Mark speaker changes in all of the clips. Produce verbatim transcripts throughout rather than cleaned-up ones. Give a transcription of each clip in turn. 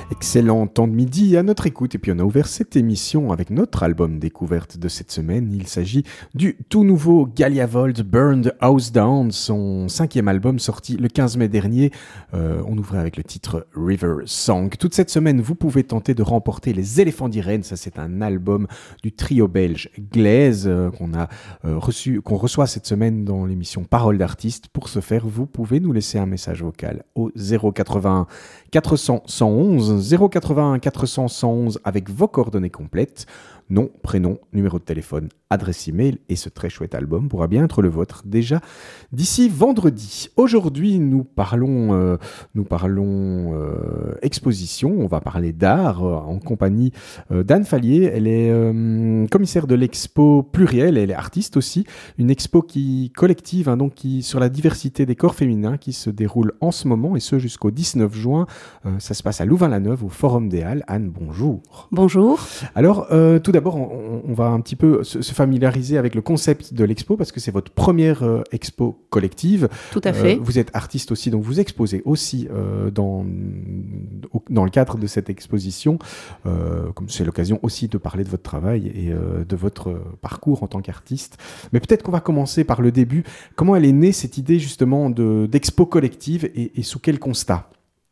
Speaker 1: Excellent temps de midi à notre écoute et puis on a ouvert cette émission avec notre album découverte de cette semaine. Il s'agit du tout nouveau Galiavold Burned House Down, son cinquième album sorti le quinze mai dernier. Euh, on ouvrait avec le titre River Song. Toute cette semaine, vous pouvez tenter de remporter les Éléphants d'Irène. Ça, c'est un album du trio belge Glaise euh, qu'on a euh, reçu, qu'on reçoit cette semaine dans l'émission Parole d'artiste. Pour ce faire, vous pouvez nous laisser un message vocal au zéro quatre-vingt-un quatre cents cent onze zéro quatre-vingt-un quatre cents cent onze avec vos coordonnées complètes, nom, prénom, numéro de téléphone, adresse email et ce très chouette album pourra bien être le vôtre déjà d'ici vendredi. Aujourd'hui, nous parlons, euh, nous parlons euh, exposition, on va parler d'art euh, en compagnie euh, d'Anne Fallier. Elle est euh, commissaire de l'expo Pluriel, elle est artiste aussi, une expo qui collective hein, donc qui sur la diversité des corps féminins qui se déroule en ce moment et ce jusqu'au dix-neuf juin. Euh, ça se passe à Louvain-la-Neuve au Forum des Halles. Anne, bonjour.
Speaker 2: Bonjour.
Speaker 1: Alors, euh, tout d'abord, on, on va un petit peu se, se familiariser avec le concept de l'expo parce que c'est votre première euh, expo collective.
Speaker 2: Tout à fait.
Speaker 1: Euh, vous êtes artiste aussi, donc vous exposez aussi euh, dans, au, dans le cadre de cette exposition. Euh, comme c'est l'occasion aussi de parler de votre travail et euh, de votre parcours en tant qu'artiste. Mais peut-être qu'on va commencer par le début. Comment elle est née cette idée justement de, d'expo collective et, et sous quel constat ?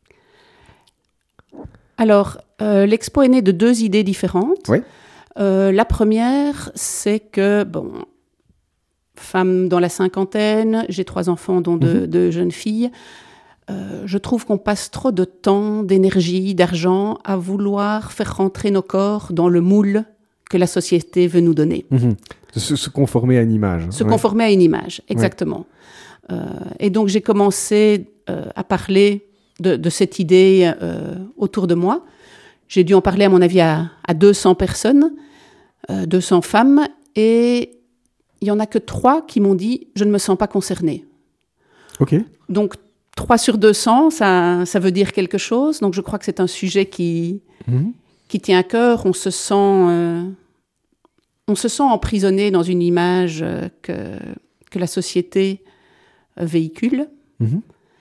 Speaker 2: Alors, euh, l'expo est née de deux idées différentes.
Speaker 1: Oui.
Speaker 2: Euh, la première, c'est que, bon, femme dans la cinquantaine, j'ai trois enfants, dont deux, mmh. deux jeunes filles. Euh, je trouve qu'on passe trop de temps, d'énergie, d'argent à vouloir faire rentrer nos corps dans le moule que la société veut nous donner.
Speaker 1: Mmh. Se, se conformer à une image.
Speaker 2: Se
Speaker 1: ouais.
Speaker 2: conformer à une image, exactement. Ouais. Euh, et donc, j'ai commencé euh, à parler de, de cette idée euh, autour de moi. J'ai dû en parler, à mon avis, à, à deux cents personnes, euh, deux cents femmes, et il n'y en a que trois qui m'ont dit « je ne me sens pas concernée ».
Speaker 1: Ok.
Speaker 2: Donc, trois sur deux cents, ça, ça veut dire quelque chose. Donc, je crois que c'est un sujet qui, mmh. qui tient à cœur. On se sent, euh, on se sent emprisonné dans une image euh, que, que la société euh, véhicule. Mmh.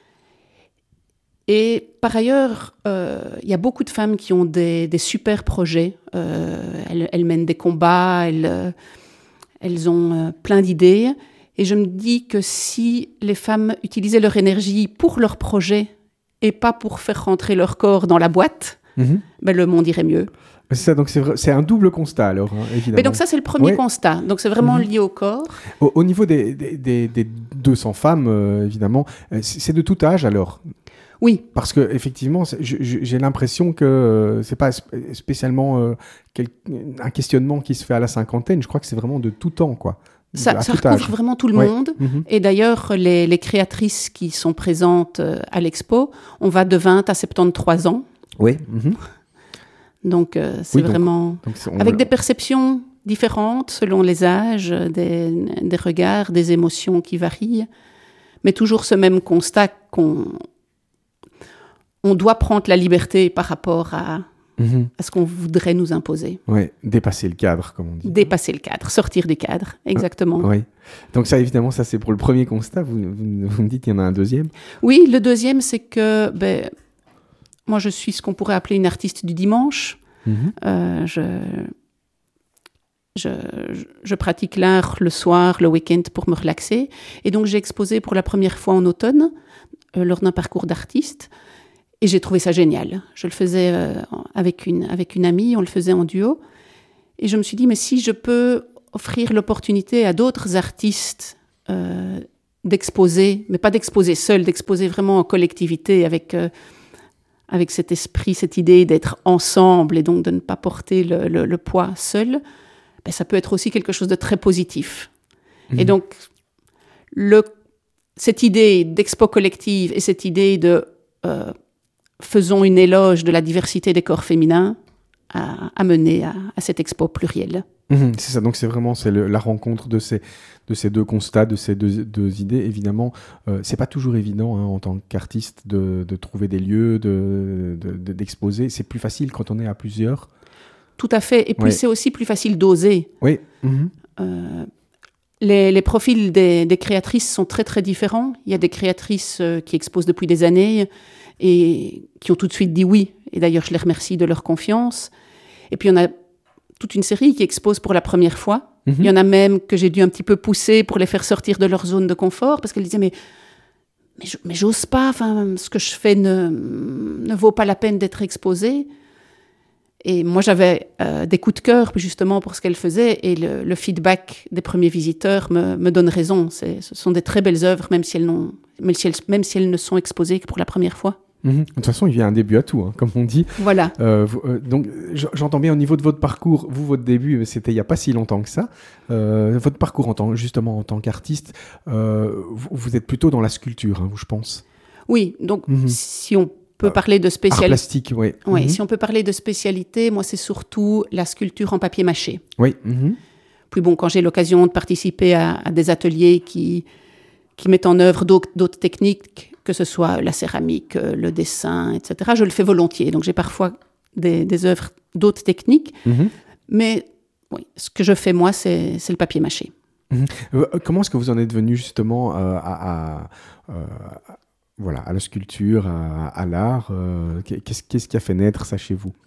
Speaker 2: Et par ailleurs, il euh, y a beaucoup de femmes qui ont des, des super projets. Euh, elles, elles mènent des combats, elles, euh, elles ont euh, plein d'idées. Et je me dis que si les femmes utilisaient leur énergie pour leurs projets et pas pour faire rentrer leur corps dans la boîte, mmh. ben le monde irait mieux.
Speaker 1: C'est ça, donc c'est, vrai, c'est un double constat alors, hein, évidemment.
Speaker 2: Mais donc ça, c'est le premier ouais. constat. Donc c'est vraiment mmh. lié au corps.
Speaker 1: Au, au niveau des, des, des, des deux cents femmes, euh, évidemment, c'est, c'est de tout âge alors ?
Speaker 2: Oui.
Speaker 1: Parce que effectivement, j'ai l'impression que euh, c'est pas spécialement euh, quel, un questionnement qui se fait à la cinquantaine. Je crois que c'est vraiment de tout temps, quoi.
Speaker 2: Ça, ça recouvre âge. Vraiment tout le ouais. monde. Mm-hmm. Et d'ailleurs, les, les créatrices qui sont présentes à l'expo, on va de vingt à soixante-treize ans.
Speaker 1: Oui. Mm-hmm.
Speaker 2: Donc, euh, c'est oui, vraiment... Donc, donc c'est, on... Avec des perceptions différentes selon les âges, des, des regards, des émotions qui varient. Mais toujours ce même constat qu'on... On doit prendre la liberté par rapport à, mmh. à ce qu'on voudrait nous imposer.
Speaker 1: Oui, dépasser le cadre, comme on dit.
Speaker 2: Dépasser le cadre, sortir du cadre, exactement.
Speaker 1: Ah, oui. Donc ça, évidemment, ça c'est pour le premier constat. Vous, vous, vous me dites qu'il y en a un deuxième ?
Speaker 2: Oui, le deuxième, c'est que ben, moi, je suis ce qu'on pourrait appeler une artiste du dimanche. Mmh. Euh, je, je, je pratique l'art le soir, le week-end pour me relaxer. Et donc, j'ai exposé pour la première fois en automne, euh, lors d'un parcours d'artiste. Et j'ai trouvé ça génial. Je le faisais euh, avec, une, avec une amie, on le faisait en duo. Et je me suis dit, mais si je peux offrir l'opportunité à d'autres artistes euh, d'exposer, mais pas d'exposer seul, d'exposer vraiment en collectivité, avec, euh, avec cet esprit, cette idée d'être ensemble et donc de ne pas porter le, le, le poids seul, ben ça peut être aussi quelque chose de très positif. Mmh. Et donc, le, cette idée d'expo collective et cette idée de... Euh, faisons une éloge de la diversité des corps féminins à, à mener à, à cette expo plurielle.
Speaker 1: Mmh, c'est ça, donc c'est vraiment c'est le, la rencontre de ces, de ces deux constats, de ces deux, deux idées. Évidemment, euh, c'est pas toujours évident hein, en tant qu'artiste de, de trouver des lieux, de, de, de, d'exposer. C'est plus facile quand on est à plusieurs.
Speaker 2: Tout à fait, et puis oui. c'est aussi plus facile d'oser.
Speaker 1: Oui. Mmh.
Speaker 2: Euh, les, les profils des, des créatrices sont très très différents. Il y a des créatrices euh, qui exposent depuis des années et qui ont tout de suite dit oui et d'ailleurs, je les remercie de leur confiance. Et puis, on a toute une série qui expose pour la première fois. Mm-hmm. Il y en a même que j'ai dû un petit peu pousser pour les faire sortir de leur zone de confort, parce qu'elles disaient, mais, mais, je, mais j'ose pas, enfin, ce que je fais ne, ne vaut pas la peine d'être exposé. Et moi, j'avais euh, des coups de cœur, justement, pour ce qu'elles faisaient, et le, le feedback des premiers visiteurs me, me donne raison. C'est, ce sont des très belles œuvres, même si elles, n'ont, même si elles, même si elles ne sont exposées que pour la première fois.
Speaker 1: Mmh. De toute façon, il y a un début à tout, hein, comme on dit.
Speaker 2: Voilà.
Speaker 1: Euh, vous, euh, donc, j'entends bien au niveau de votre parcours, vous, votre début, c'était il n'y a pas si longtemps que ça. Euh, votre parcours, en tant, justement, en tant qu'artiste, euh, vous, vous êtes plutôt dans la sculpture, hein, vous, je pense.
Speaker 2: Oui, donc, mmh. si on peut
Speaker 1: euh,
Speaker 2: parler de spécialité...
Speaker 1: Art plastique, oui.
Speaker 2: Oui,
Speaker 1: mmh.
Speaker 2: si on peut parler de spécialité, moi, c'est surtout la sculpture en papier mâché.
Speaker 1: Oui. Mmh.
Speaker 2: Puis bon, quand j'ai l'occasion de participer à, à des ateliers qui, qui mettent en œuvre d'autres, d'autres techniques, que ce soit la céramique, le dessin, et cetera. Je le fais volontiers. Donc, j'ai parfois des, des œuvres d'autres techniques. Mmh. Mais oui, ce que je fais, moi, c'est, c'est le papier mâché.
Speaker 1: Mmh. Euh, comment est-ce que vous en êtes venu, justement, euh, à, à, euh, à, voilà, à la sculpture, à, à l'art euh, qu'est-ce, qu'est-ce qui a fait naître ça chez vous?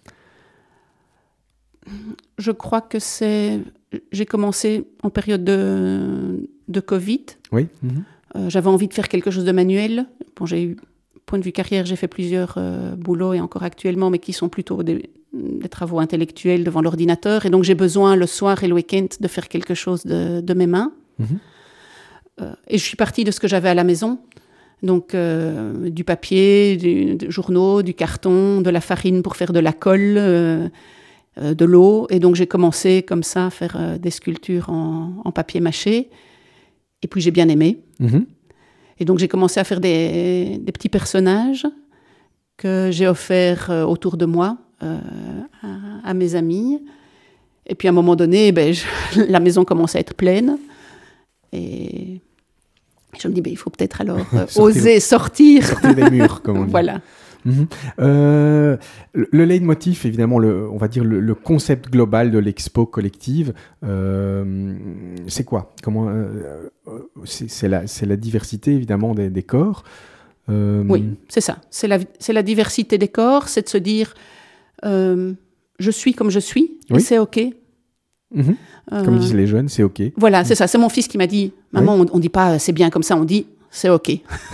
Speaker 2: Je crois que c'est... J'ai commencé en période de, de Covid.
Speaker 1: Oui. Mmh.
Speaker 2: Euh, j'avais envie de faire quelque chose de manuel. Bon, j'ai eu, point de vue carrière, j'ai fait plusieurs euh, boulots et encore actuellement, mais qui sont plutôt des, des travaux intellectuels devant l'ordinateur. Et donc, j'ai besoin le soir et le week-end de faire quelque chose de, de mes mains. Mmh. Euh, et je suis partie de ce que j'avais à la maison. Donc, euh, du papier, du, du journaux, du carton, de la farine pour faire de la colle, euh, euh, de l'eau. Et donc, j'ai commencé comme ça à faire euh, des sculptures en, en papier mâché. Et puis, j'ai bien aimé. Mmh. Et donc, j'ai commencé à faire des, des petits personnages que j'ai offerts euh, autour de moi euh, à, à mes amis. Et puis, à un moment donné, ben, je, la maison commence à être pleine. Et je me dis, ben, il faut peut-être alors euh, oser le, sortir.
Speaker 1: Sortir des murs, comme on dit.
Speaker 2: Voilà.
Speaker 1: Mmh. Euh, le, le leitmotiv, évidemment, le, on va dire le, le concept global de l'expo collective, euh, c'est quoi? Comment euh, c'est, c'est, la, c'est la diversité, évidemment, des, des corps.
Speaker 2: Euh... Oui, c'est ça. C'est la, c'est la diversité des corps, c'est de se dire, euh, je suis comme je suis, oui. Et c'est OK.
Speaker 1: Mmh. Euh... Comme disent les jeunes, c'est OK.
Speaker 2: Voilà, c'est ça. C'est mon fils qui m'a dit, maman, oui. on ne dit pas c'est bien comme ça, on dit c'est OK.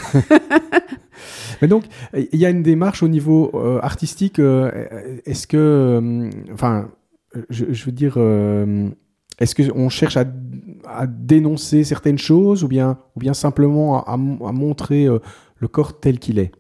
Speaker 1: Mais donc, il y a une démarche au niveau euh, artistique. Euh, est-ce que, euh, enfin, je, je veux dire, euh, est-ce qu'on cherche à, à dénoncer certaines choses ou bien, ou bien simplement à, à montrer euh, le corps tel qu'il est?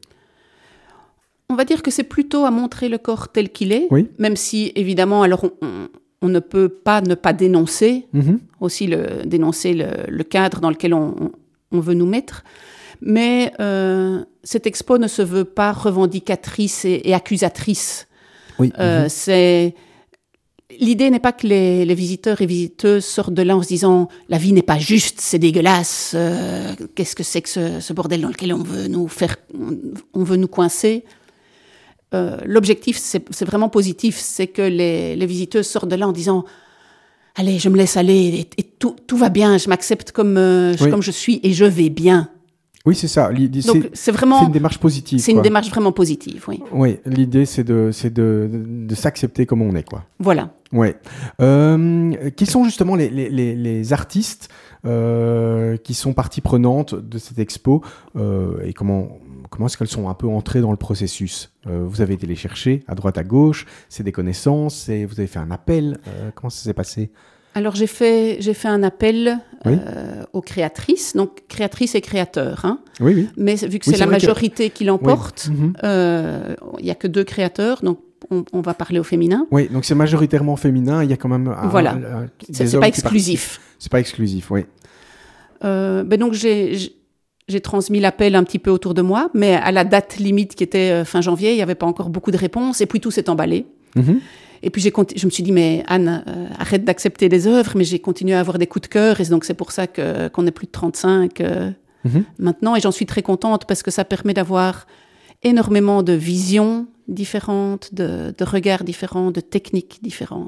Speaker 2: On va dire que c'est plutôt à montrer le corps tel qu'il est,
Speaker 1: oui.
Speaker 2: Même si, évidemment, alors on, on, on ne peut pas ne pas dénoncer, mm-hmm. aussi le, dénoncer le, le cadre dans lequel on, on veut nous mettre. Mais euh, cette expo ne se veut pas revendicatrice et, et accusatrice.
Speaker 1: Oui.
Speaker 2: Euh, mmh. c'est... L'idée n'est pas que les, les visiteurs et visiteuses sortent de là en se disant « la vie n'est pas juste, c'est dégueulasse, euh, qu'est-ce que c'est que ce, ce bordel dans lequel on veut nous, faire, on veut nous coincer ?» euh, L'objectif, c'est, c'est vraiment positif, c'est que les, les visiteuses sortent de là en disant « allez, je me laisse aller et, et tout, tout va bien, je m'accepte comme, euh, oui. comme je suis et je vais bien ».
Speaker 1: Oui, c'est ça. L'idée,
Speaker 2: Donc,
Speaker 1: c'est,
Speaker 2: c'est, vraiment,
Speaker 1: c'est une démarche positive.
Speaker 2: C'est
Speaker 1: quoi.
Speaker 2: une démarche vraiment positive, oui.
Speaker 1: Oui, l'idée, c'est de, c'est de, de, de s'accepter comme on est, quoi.
Speaker 2: Voilà.
Speaker 1: Oui. Euh, quels sont justement les, les, les, les artistes euh, qui sont partie prenante de cette expo euh, et comment, comment est-ce qu'elles sont un peu entrées dans le processus? euh, Vous avez été les chercher à droite, à gauche, c'est des connaissances, c'est, vous avez fait un appel, euh, comment ça s'est passé?
Speaker 2: Alors, j'ai fait, j'ai fait un appel oui. euh, aux créatrices, donc créatrices et créateurs. Hein.
Speaker 1: Oui, oui.
Speaker 2: Mais vu que
Speaker 1: oui,
Speaker 2: c'est, c'est la majorité
Speaker 1: que...
Speaker 2: qui l'emporte, il
Speaker 1: oui.
Speaker 2: euh, n'y a que deux créateurs, donc on, on va parler au féminin.
Speaker 1: Oui, donc c'est majoritairement féminin, il y a quand même... Un,
Speaker 2: voilà,
Speaker 1: un, un,
Speaker 2: c'est, c'est pas exclusif.
Speaker 1: C'est pas exclusif, oui.
Speaker 2: Euh, ben donc, j'ai, j'ai, j'ai transmis l'appel un petit peu autour de moi, mais à la date limite qui était fin janvier, il n'y avait pas encore beaucoup de réponses, et puis tout s'est emballé. Mm-hmm. Et puis, j'ai conti- je me suis dit, mais Anne, euh, arrête d'accepter des œuvres, mais j'ai continué à avoir des coups de cœur, et donc c'est pour ça que, qu'on est plus de trente-cinq euh, mm-hmm. maintenant, et j'en suis très contente, parce que ça permet d'avoir énormément de visions différentes, de, de regards différents, de techniques différentes.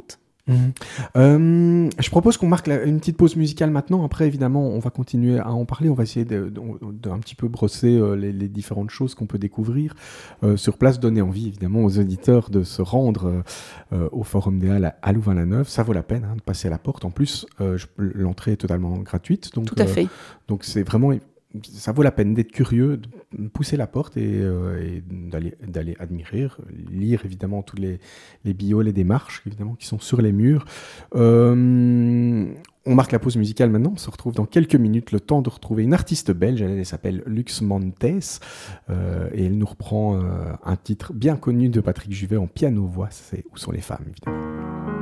Speaker 1: Mmh. Euh, je propose qu'on marque la, une petite pause musicale maintenant. Après, évidemment, on va continuer à en parler. On va essayer de, de, de un petit peu brosser euh, les, les différentes choses qu'on peut découvrir euh, sur place, donner envie, évidemment, aux auditeurs de se rendre euh, au Forum des Halles à, à Louvain-la-Neuve. Ça vaut la peine hein, de passer à la porte. En plus, euh, je, l'entrée est totalement gratuite. Donc,
Speaker 2: Tout à fait.
Speaker 1: Euh, donc, c'est vraiment... Ça vaut la peine d'être curieux, de pousser la porte et, euh, et d'aller, d'aller admirer, lire évidemment tous les, les bios, les démarches évidemment qui sont sur les murs. Euh, on marque la pause musicale maintenant, on se retrouve dans quelques minutes, le temps de retrouver une artiste belge, elle, s'appelle Lux Montes euh, et elle nous reprend euh, un titre bien connu de Patrick Juvet en piano-voix, c'est Où sont les femmes évidemment.